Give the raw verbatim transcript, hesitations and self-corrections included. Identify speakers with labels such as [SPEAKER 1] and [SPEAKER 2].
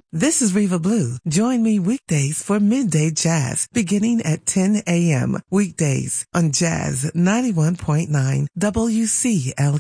[SPEAKER 1] This is Reva Blue. Join me weekdays for Midday Jazz beginning at ten a.m. Weekdays on Jazz ninety-one point nine W C L.